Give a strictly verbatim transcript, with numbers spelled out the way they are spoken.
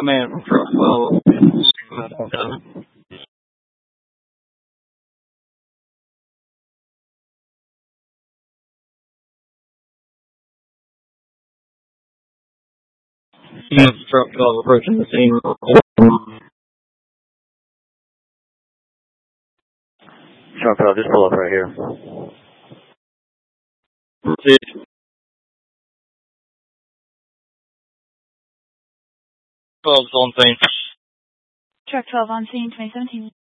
command from truck twelve. Command from truck twelve approaching the scene. Truck twelve, just pull up right here. Proceed. twelve's on scene. Truck twelve on scene, twenty seventeen.